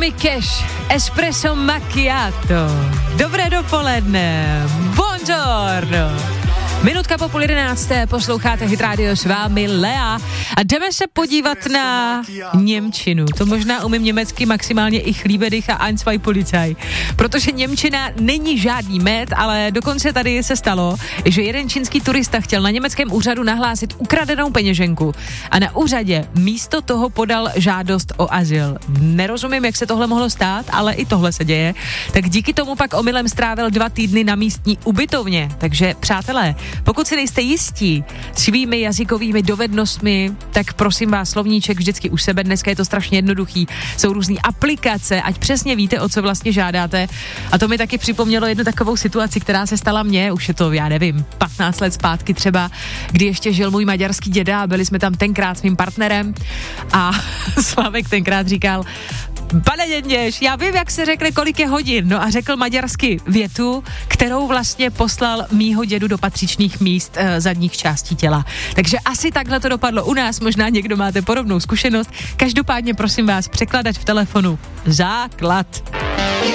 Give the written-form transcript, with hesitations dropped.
Johnny Cash, Espresso Macchiato. Dobré dopoledne, buongiorno. Minutka po 11:30, posloucháte Hit Radio, s vámi Lea a jdeme se podívat na němčinu. To možná umím německy maximálně ich liebe dich a ein, zwei Polizei. Protože němčina není žádný med, ale dokonce tady se stalo, že jeden čínský turista chtěl na německém úřadu nahlásit ukradenou peněženku a na úřadě místo toho podal žádost o azyl. Nerozumím, jak se tohle mohlo stát, ale i tohle se děje. Tak díky tomu pak omylem strávil 2 týdny na místní ubytovně. Takže přátelé, pokud si nejste jistí svými jazykovými dovednostmi, tak prosím vás, slovníček vždycky u sebe, dneska je to strašně jednoduchý, jsou různý aplikace, ať přesně víte, o co vlastně žádáte. A to mi taky připomnělo jednu takovou situaci, která se stala mně, už je to, já nevím, 15 let zpátky třeba, kdy ještě žil můj maďarský děda a byli jsme tam tenkrát s mým partnerem a Slavek tenkrát říkal: pane Děděš, já vím, jak se řekne, kolik je hodin. No a řekl maďarsky větu, kterou vlastně poslal mýho dědu do patřičných míst zadních částí těla. Takže asi takhle to dopadlo u nás, možná někdo máte podobnou zkušenost. Každopádně prosím vás, překladat v telefonu. Základ.